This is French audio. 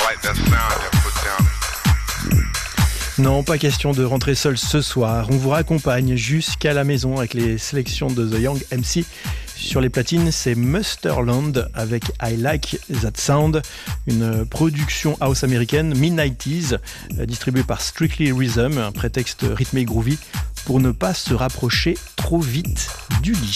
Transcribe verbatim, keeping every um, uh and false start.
like that sound you put down. Non, pas question de rentrer seul ce soir. On vous raccompagne jusqu'à la maison avec les sélections de The Young M C. Sur les platines, c'est Musterland avec I Like That Sound, une production house américaine mid-nineties, distribuée par Strictly Rhythm, un prétexte rythmé groovy pour ne pas se rapprocher trop vite du lit.